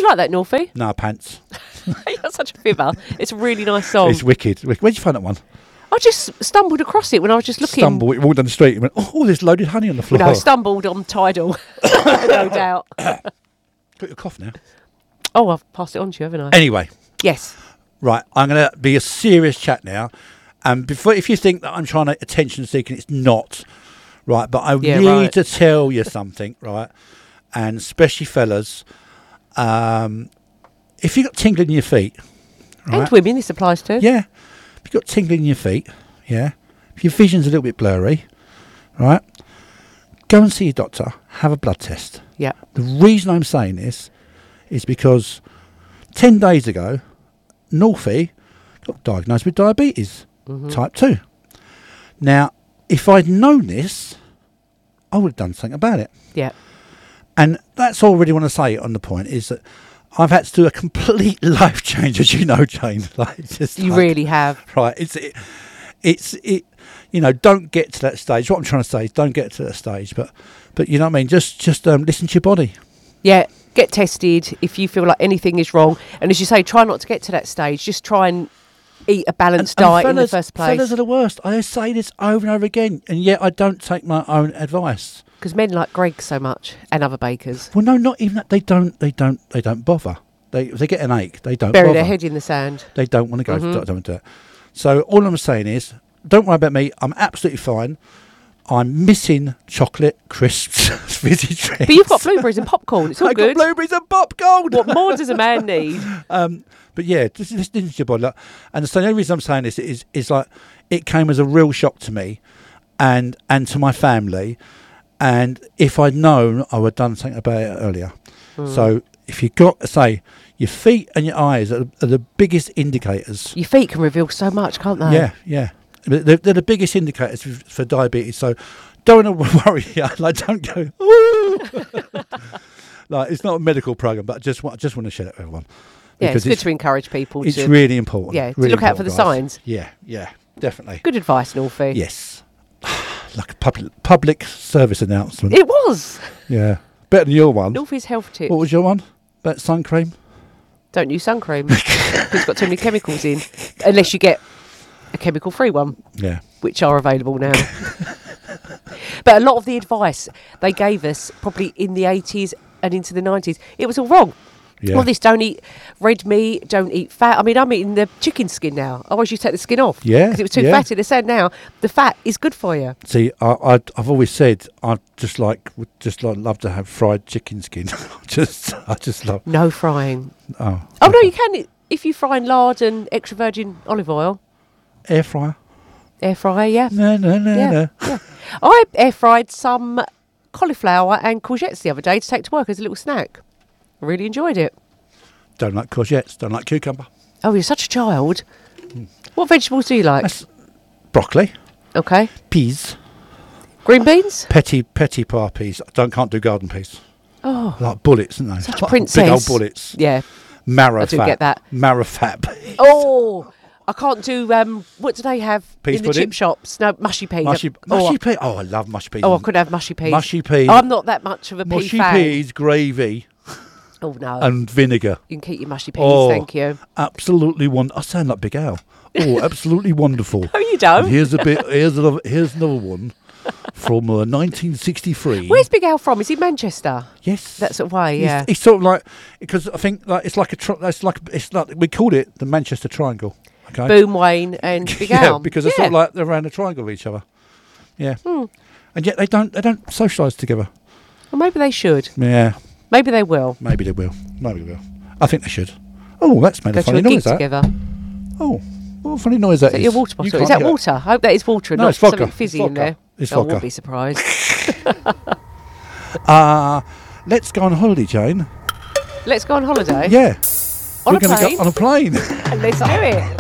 like that, Northie? No, pants. You're such a fibber. It's a really nice song. It's wicked. Where'd you find that one? I just stumbled across it when I was just looking. Stumbled. You walked down the street and went, oh, there's loaded honey on the floor. No, stumbled on Tidal. No doubt. Got your cough now. Oh, I've passed it on to you, haven't I? Anyway, Yes. right, I'm going to be a serious chat now. And before, if you think that I'm trying to attention seeking, it's not. Right, but I need to tell you something, right? And especially fellas, if you've got tingling in your feet, right? And women, this applies to. Yeah. If you've got tingling in your feet, yeah. If your vision's a little bit blurry, right? Go and see your doctor. Have a blood test. Yeah. The reason I'm saying this is because 10 days ago, Northie got diagnosed with diabetes, type 2. Now, if I'd known this, I would have done something about it. Yeah. And that's all I really want to say on the point is that I've had to do a complete life change, as you know, Jane. Like, You really have. Right. It's you know, don't get to that stage. What I'm trying to say is don't get to that stage. But you know what I mean? Just listen to your body. Yeah. Get tested if you feel like anything is wrong. And as you say, try not to get to that stage. Just try and eat a balanced diet in the first place. Fellas are the worst. I say this over and over again, and yet I don't take my own advice. Because men like Greg so much and other bakers. Well, no, not even that. They don't bother. If they get an ache, they don't bury bother. their head in the sand. They don't want to go. Don't want to do it. So all I'm saying is, don't worry about me. I'm absolutely fine. I'm missing chocolate, crisps, fizzy drinks. But you've got blueberries and popcorn. It's all good. I've got blueberries and popcorn. What more does a man need? But yeah, just listen to your body. Like, and so the only reason I'm saying this is like it came as a real shock to me, and to my family. And if I'd known, I would have done something about it earlier. So if you've got, say, your feet and your eyes are the biggest indicators. Your feet can reveal so much, can't they? Yeah, yeah. They're the biggest indicators for diabetes. So don't worry. Like, don't go, ooh. Like, it's not a medical program, but I just want to share it with everyone. Yeah, it's good to encourage people. It's really important. Yeah, really to look out for the signs. Yeah, definitely. Good advice, Northie. Yes. Like a public service announcement. It was. Yeah. Better than your one. Northie's health tips. What was your one? About sun cream? Don't use sun cream. It's got too many chemicals in. Unless you get a chemical-free one. Yeah. Which are available now. But a lot of the advice they gave us, probably in the 80s and into the 90s, it was all wrong. Yeah. All this, don't eat red meat, don't eat fat. I mean, I'm eating the chicken skin now. I always used to take the skin off. Yeah. Because it was too fatty. They said now the fat is good for you. See, I've always would just love to have fried chicken skin. I just love. No frying. Oh. Oh, no, you can if you fry in lard and extra virgin olive oil. Air fryer. Air fryer, yeah. No. Yeah. I air fried some cauliflower and courgettes the other day to take to work as a little snack. I really enjoyed it. Don't like courgettes. Don't like cucumber. Oh, you're such a child. What vegetables do you like? That's broccoli. Okay. Peas. Green beans? Petty par peas. Can't do garden peas. Oh. Like bullets, aren't they? Such a Like princess. Big old bullets. Yeah. Marrow I do fat. get that. Marrow fat. Oh, I can't do, what do they have Peas in the pudding? chip shops? No, mushy peas. Mushy peas. Oh, I love mushy peas. Oh, I could have mushy peas. Mushy peas. I'm not that much of a pea Mushy fan. peas, gravy, Oh, no. and vinegar. You can keep your mushy peas, Oh, thank you. Absolutely I sound like Big Al. Oh, absolutely wonderful. No, you don't. And here's another one from 1963. Where's Big Al from? Is he Manchester? Yes, That sort of way, yeah. It's sort of like, because I think like it's like we called it the Manchester Triangle. Okay. Boom Wayne and Big Yeah, Al. because they're sort of like they're around a triangle of each other. Yeah. And yet they don't socialise together. Well, maybe they should. Yeah. Maybe they will. Maybe they will. I think they should. Oh, that's made Go a to funny a gig noise. That. together. Oh, what a funny noise that Is that is. your water You bottle? Is can't that hear water? I hope that is water and No, not it's vodka. something fizzy It's in there. It's I vodka. won't be surprised. Let's go on holiday, Jane. Let's go on holiday. Yeah. On We're a gonna plane? go on a plane. Let's do it.